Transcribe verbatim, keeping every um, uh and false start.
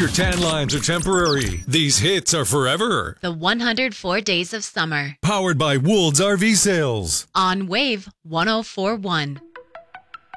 Your tan lines are temporary. These hits are forever. The one hundred four Days of Summer. Powered by Woold's R V Sales. On Wave one oh four point one.